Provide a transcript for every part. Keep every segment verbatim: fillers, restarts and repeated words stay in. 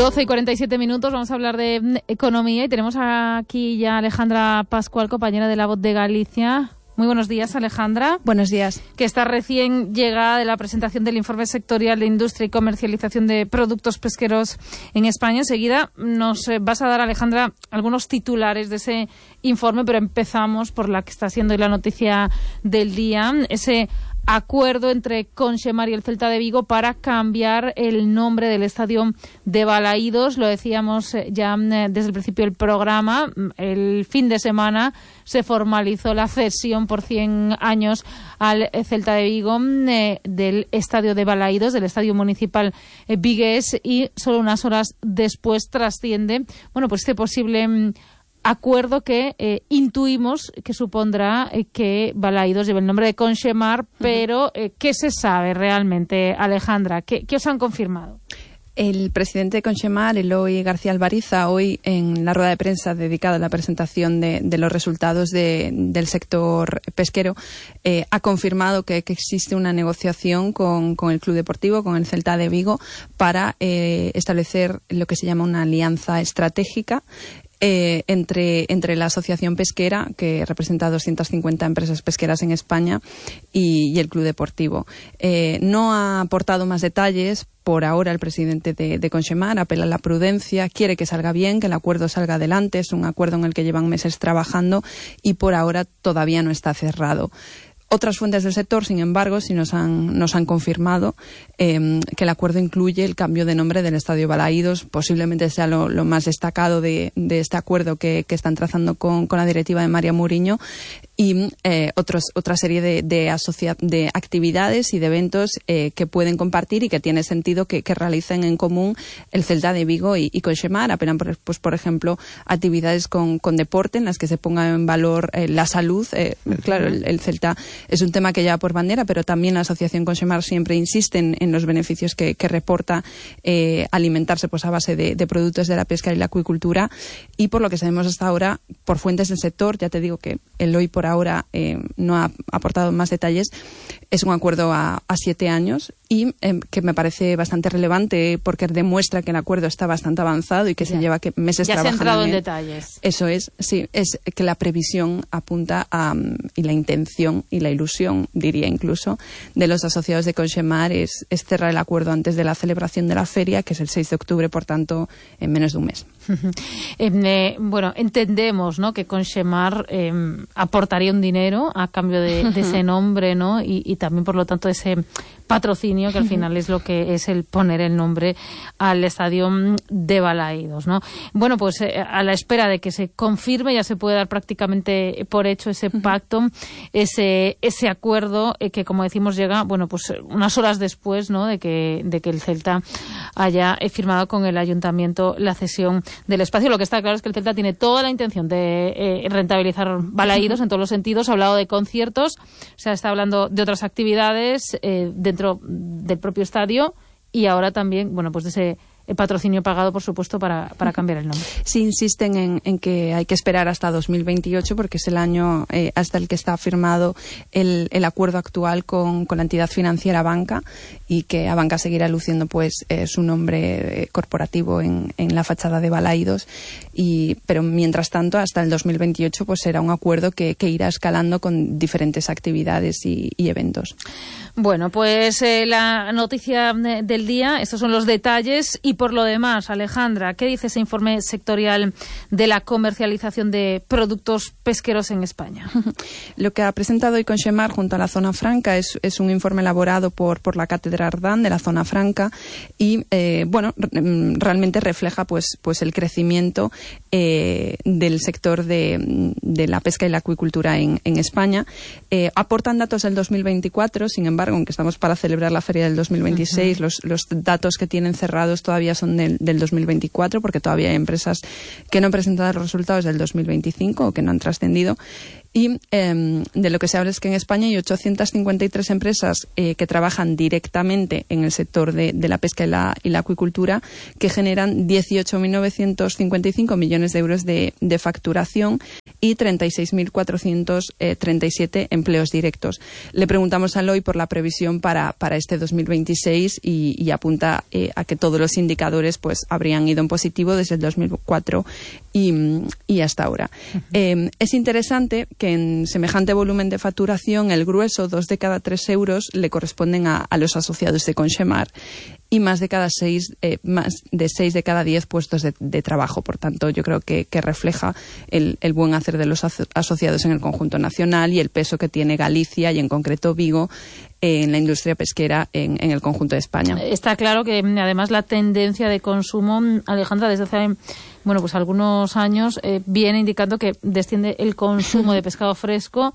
doce y cuarenta y siete minutos, vamos a hablar de economía y tenemos aquí ya a Alejandra Pascual, compañera de La Voz de Galicia. Muy buenos días, Alejandra. Buenos días. Que está recién llegada de la presentación del informe sectorial de industria y comercialización de productos pesqueros en España. Enseguida nos vas a dar, Alejandra, algunos titulares de ese informe, pero empezamos por la que está siendo hoy la noticia del día, ese acuerdo entre Conchemar y el Celta de Vigo para cambiar el nombre del estadio de Balaídos. Lo decíamos ya desde el principio del programa. El fin de semana se formalizó la cesión por cien años al Celta de Vigo eh, del estadio de Balaídos, del estadio municipal eh, vigués, y solo unas horas después trasciende, bueno, pues este posible acuerdo que eh, intuimos que supondrá eh, que Balaídos lleve el nombre de Conchemar, pero eh, ¿qué se sabe realmente, Alejandra? ¿Qué, qué os han confirmado? El presidente de Conchemar, Eloy García Alvariza, hoy en la rueda de prensa dedicada a la presentación de, de los resultados de, del sector pesquero, eh, ha confirmado que, que existe una negociación con, con el Club Deportivo, con el Celta de Vigo, para eh, establecer lo que se llama una alianza estratégica Eh, entre, entre la Asociación Pesquera, que representa doscientas cincuenta empresas pesqueras en España, y, y el Club Deportivo. Eh, no ha aportado más detalles. Por ahora el presidente de, de Conchemar apela a la prudencia, quiere que salga bien, que el acuerdo salga adelante. Es un acuerdo en el que llevan meses trabajando y por ahora todavía no está cerrado. Otras fuentes del sector, sin embargo, sí nos han, nos han confirmado eh, que el acuerdo incluye el cambio de nombre del Estadio Balaídos. Posiblemente sea lo, lo más destacado de, de este acuerdo que, que están trazando con, con la directiva de María Muriño, y eh, otros, otra serie de, de, asocia- de actividades y de eventos eh, que pueden compartir y que tiene sentido que, que realicen en común el Celta de Vigo y, y Conchemar. Apelan, por, pues, por ejemplo, actividades con, con deporte en las que se ponga en valor eh, la salud. Eh, claro, el, el Celta es un tema que lleva por bandera, pero también la Asociación Conchemar siempre insiste en, en los beneficios que, que reporta eh, alimentarse pues a base de, de productos de la pesca y la acuicultura. Y por lo que sabemos hasta ahora, por fuentes del sector, ya te digo que el hoy por ahora eh, no ha aportado más detalles, es un acuerdo a, a siete años y eh, que me parece bastante relevante porque demuestra que el acuerdo está bastante avanzado y que ya se lleva que meses ya trabajando. Ya se ha entrado en, en detalles. Eso es, sí, es que la previsión apunta a, y la intención y la ilusión, diría incluso, de los asociados de Conchemar es, es cerrar el acuerdo antes de la celebración de la feria, que es el seis de octubre, por tanto, en menos de un mes. eh, bueno, entendemos, ¿no?, que Conchemar eh, aportaría un dinero a cambio de, de ese nombre, ¿no?, y, y también, por lo tanto, ese patrocinio, que al final es lo que es el poner el nombre al estadio de Balaídos, ¿no? Bueno, pues eh, a la espera de que se confirme, ya se puede dar prácticamente por hecho ese pacto, ese ese acuerdo eh, que, como decimos, llega, bueno, pues unas horas después, ¿no?, de que de que el Celta haya eh, firmado con el Ayuntamiento la cesión del espacio. Lo que está claro es que el Celta tiene toda la intención de eh, rentabilizar Balaídos en todos los sentidos. Ha hablado de conciertos, se está hablando de otras actividades eh, dentro del propio estadio y ahora también, bueno, pues de ese el patrocinio pagado, por supuesto, para, para cambiar el nombre. Sí, insisten en, en que hay que esperar hasta dos mil veintiocho porque es el año eh, hasta el que está firmado el, el acuerdo actual con, con la entidad financiera Banca, y que a Banca seguirá luciendo pues eh, su nombre eh, corporativo en, en la fachada de Balaídos. Y, pero mientras tanto, hasta el dos mil veintiocho pues será un acuerdo que, que irá escalando con diferentes actividades y, y eventos. Bueno, pues eh, la noticia del día, estos son los detalles. Y por lo demás, Alejandra, ¿qué dice ese informe sectorial de la comercialización de productos pesqueros en España? Lo que ha presentado hoy Conchemar junto a la Zona Franca es, es un informe elaborado por, por la Cátedra Ardán de la Zona Franca y, eh, bueno, realmente refleja pues, pues el crecimiento eh, del sector de, de la pesca y la acuicultura en, en España. Eh, aportan datos del dos mil veinticuatro, sin embargo, aunque estamos para celebrar la feria del dos mil veintiséis, uh-huh. los, los datos que tienen cerrados todavía son del, del dos mil veinticuatro, porque todavía hay empresas que no han presentado los resultados del dos mil veinticinco o que no han trascendido. Y eh, de lo que se habla es que en España hay ochocientas cincuenta y tres empresas eh, que trabajan directamente en el sector de, de la pesca y la, y la acuicultura, que generan dieciocho mil novecientos cincuenta y cinco millones de euros de, de facturación y treinta y seis mil cuatrocientos treinta y siete empleos directos. Le preguntamos a Eloy por la previsión para, para este dos mil veintiséis y, y apunta eh, a que todos los indicadores pues habrían ido en positivo desde el dos mil cuatro y, y hasta ahora. Uh-huh. Eh, es interesante que en semejante volumen de facturación el grueso, dos de cada tres euros, le corresponden a, a los asociados de Conxemar y más de cada seis, eh, más de seis de cada diez puestos de, de trabajo. Por tanto, yo creo que, que refleja el, el buen hacer de los aso- asociados en el conjunto nacional y el peso que tiene Galicia y en concreto Vigo eh, en la industria pesquera en, en el conjunto de España. Está claro que además la tendencia de consumo, Alejandra, desde hace bueno pues algunos años eh, viene indicando que desciende el consumo de pescado fresco,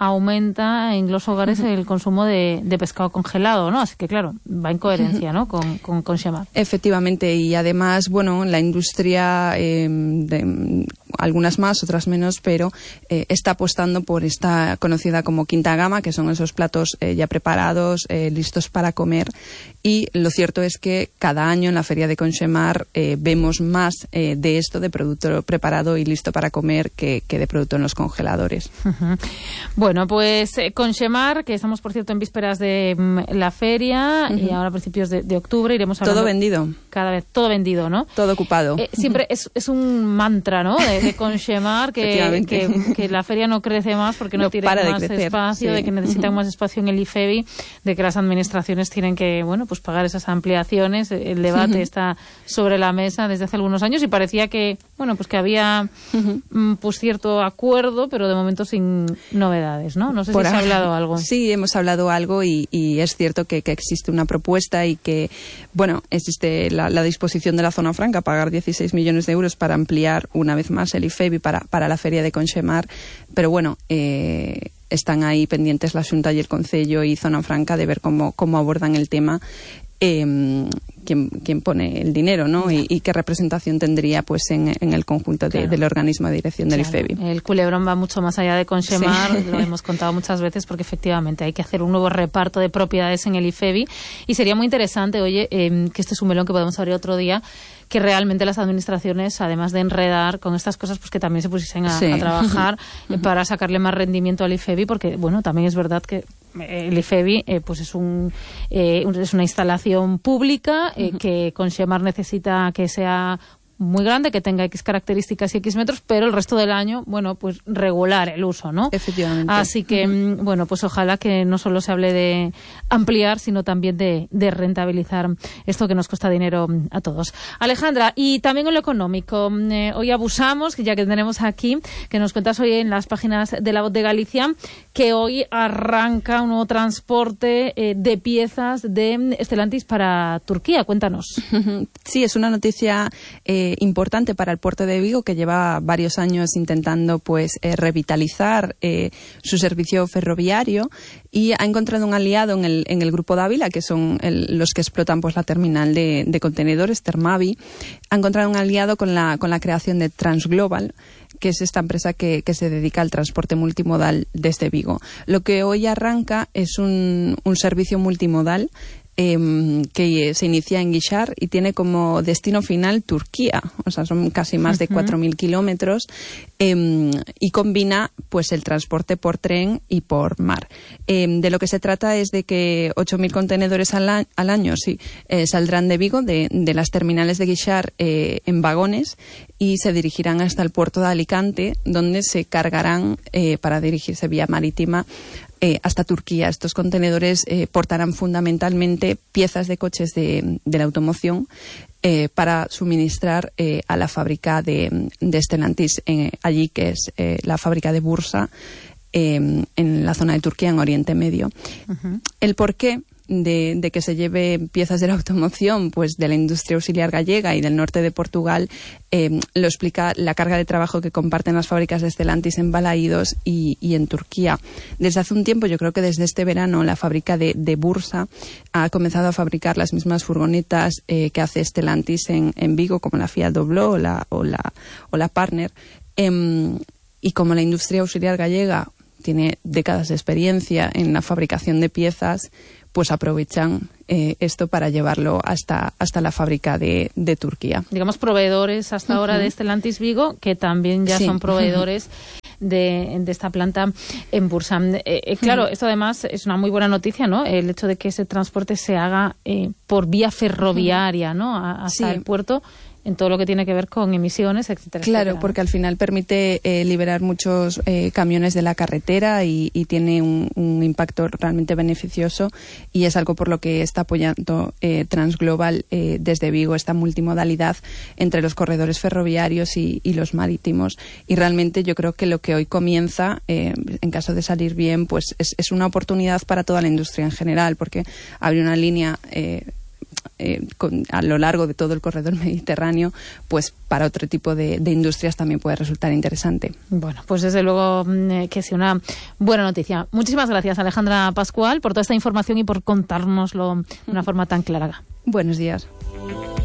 aumenta en los hogares el consumo de, de pescado congelado, ¿no? Así que, claro, va en coherencia, ¿no?, con, con, con Xemar. Efectivamente, y además, bueno, la industria, eh, de, algunas más, otras menos, pero eh, está apostando por esta conocida como quinta gama, que son esos platos eh, ya preparados, eh, listos para comer. Y lo cierto es que cada año en la feria de Conxemar eh, vemos más eh, de esto, de producto preparado y listo para comer, que, que de producto en los congeladores. Uh-huh. Bueno, pues eh, Conxemar, que estamos, por cierto, en vísperas de mm, la feria, uh-huh. y ahora a principios de, de octubre iremos hablando... Todo vendido. Cada vez, todo vendido, ¿no? Todo ocupado. Eh, siempre es, es un mantra, ¿no?, de, de Conxemar, que, que, que la feria no crece más porque no, no tiene más espacio, sí. de que necesitan uh-huh. más espacio en el IFEBI, de que las administraciones tienen que, bueno, pues pagar esas ampliaciones. El debate uh-huh. está sobre la mesa desde hace algunos años y parecía que, bueno, pues que había uh-huh. pues cierto acuerdo, pero de momento sin novedades, ¿no? No sé Por si se ha hablado algo. Sí, hemos hablado algo y, y es cierto que, que existe una propuesta y que, bueno, existe la, la disposición de la zona franca a pagar dieciséis millones de euros para ampliar una vez más el IFEBI para, para la feria de Conxemar, pero bueno, eh, están ahí pendientes la Xunta y el Concello y Zona Franca de ver cómo, cómo abordan el tema. Eh, quién, quién pone el dinero, ¿no? Y, y qué representación tendría pues en, en el conjunto de, claro. del organismo de dirección del claro. IFEBI. El culebrón va mucho más allá de Conxemar, sí. lo hemos contado muchas veces, porque efectivamente hay que hacer un nuevo reparto de propiedades en el IFEBI y sería muy interesante, oye, eh, que este es un melón que podemos abrir otro día, que realmente las administraciones, además de enredar con estas cosas, pues que también se pusiesen a, sí. a trabajar eh, para sacarle más rendimiento al IFEBI, porque, bueno, también es verdad que el IFEBI eh, pues es un eh, es una instalación pública eh, uh-huh. que Conxemar necesita que sea muy grande, que tenga X características y X metros, pero el resto del año, bueno, pues regular el uso, ¿no? Efectivamente. Así que, uh-huh. bueno, pues ojalá que no solo se hable de ampliar, sino también de, de rentabilizar esto que nos cuesta dinero a todos. Alejandra, y también en lo económico, eh, hoy abusamos, ya que tenemos aquí, que nos cuentas hoy en las páginas de La Voz de Galicia, que hoy arranca un nuevo transporte eh, de piezas de Stellantis para Turquía. Cuéntanos. Sí, es una noticia eh, importante para el puerto de Vigo, que lleva varios años intentando pues eh, revitalizar eh, su servicio ferroviario, y ha encontrado un aliado en el, en el Grupo Dávila, que son el, los que explotan pues la terminal de, de contenedores, Termavi. Ha encontrado un aliado con la, con la creación de Transglobal, que es esta empresa que, que se dedica al transporte multimodal desde Vigo. Lo que hoy arranca es un, un servicio multimodal Eh, que se inicia en Guixar y tiene como destino final Turquía, o sea, son casi más de cuatro mil kilómetros, eh, y combina pues el transporte por tren y por mar. Eh, de lo que se trata es de que ocho mil contenedores al, a- al año sí, eh, saldrán de Vigo, de, de las terminales de Guixar, eh, en vagones, y se dirigirán hasta el puerto de Alicante, donde se cargarán eh, para dirigirse vía marítima Eh, hasta Turquía. Estos contenedores eh, portarán fundamentalmente piezas de coches de, de la automoción eh, para suministrar eh, a la fábrica de, de Stellantis eh, allí, que es eh, la fábrica de Bursa, eh, en la zona de Turquía, en Oriente Medio. Uh-huh. El porqué De, de que se lleve piezas de la automoción, pues de la industria auxiliar gallega y del norte de Portugal, eh, lo explica la carga de trabajo que comparten las fábricas de Stellantis en Balaídos y, y en Turquía. Desde hace un tiempo, yo creo que desde este verano, la fábrica de, de Bursa ha comenzado a fabricar las mismas furgonetas eh, que hace Stellantis en, en Vigo, como la Fiat Doblò o la, o la, o la Partner. Eh, y como la industria auxiliar gallega tiene décadas de experiencia en la fabricación de piezas, pues aprovechan eh, esto para llevarlo hasta, hasta la fábrica de, de Turquía. Digamos, proveedores hasta uh-huh. ahora de Stellantis Vigo, que también ya sí. son proveedores uh-huh. de, de esta planta en Bursa. Eh, eh, claro, uh-huh. esto además es una muy buena noticia, ¿no? El hecho de que ese transporte se haga eh, por vía ferroviaria, ¿no? A, hasta sí. el puerto, en todo lo que tiene que ver con emisiones, etcétera. Claro, etcétera. Porque al final permite eh, liberar muchos eh, camiones de la carretera y, y tiene un, un impacto realmente beneficioso, y es algo por lo que está apoyando eh, Transglobal eh, desde Vigo, esta multimodalidad entre los corredores ferroviarios y, y los marítimos. Y realmente yo creo que lo que hoy comienza, eh, en caso de salir bien, pues es, es una oportunidad para toda la industria en general, porque abre una línea Eh, Eh, con, a lo largo de todo el corredor mediterráneo, pues para otro tipo de, de industrias también puede resultar interesante. Bueno, pues desde luego eh, que es una buena noticia. Muchísimas gracias, Alejandra Pascual, por toda esta información y por contárnoslo de una forma tan clara. Buenos días.